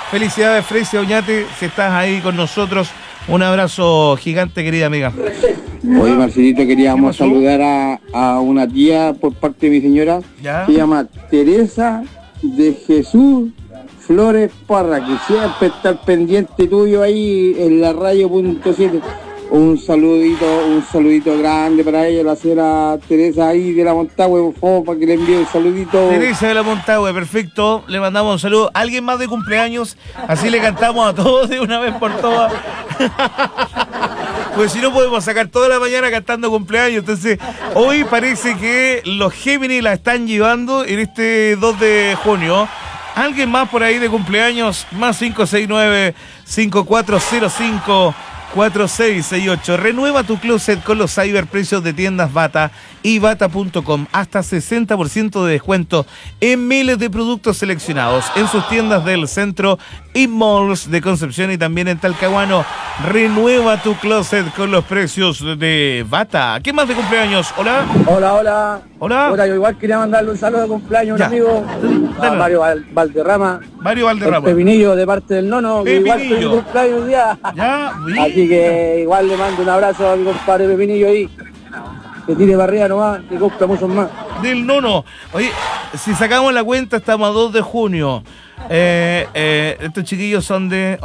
Felicidades, Frecia Oñate, si estás ahí con nosotros. Un abrazo gigante, querida amiga. Oye, Marcelito, queríamos saludar a una tía por parte de mi señora. ¿Ya? Se llama Teresa de Jesús Flores Parra, que siempre está al pendiente tuyo ahí en la radio.7. Un saludito grande para ella, la señora Teresa ahí de la Montagüe, por favor, para que le envíe un saludito. Teresa de la Montagüe, perfecto. Le mandamos un saludo. ¿Alguien más de cumpleaños? Así le cantamos a todos de una vez por todas. Pues si no podemos sacar toda la mañana cantando cumpleaños. Entonces, hoy parece que los Géminis la están llevando en este 2 de junio. ¿Alguien más por ahí de cumpleaños? Más 569-5405-4668. Renueva tu closet con los cyberprecios de tiendas Bata y Bata.com. Hasta 60% de descuento en miles de productos seleccionados en sus tiendas del centro y malls de Concepción y también en Talcahuano. Renueva tu closet con los precios de Bata. ¿Qué más de cumpleaños? Hola. Hola. Hola. Yo igual quería mandarle un saludo de cumpleaños a un Ya. amigo, a Mario Valderrama. Mario Valderrama. El Pepinillo de parte del nono, que igual Pepinillo. fue mi cumpleaños un día. Ya, Así que igual le mando un abrazo a mi compadre Pepinillo ahí. Que tire para arriba nomás, que cumpla muchos más. del nono. Oye, si sacamos la cuenta, estamos a 2 de junio. Estos chiquillos son de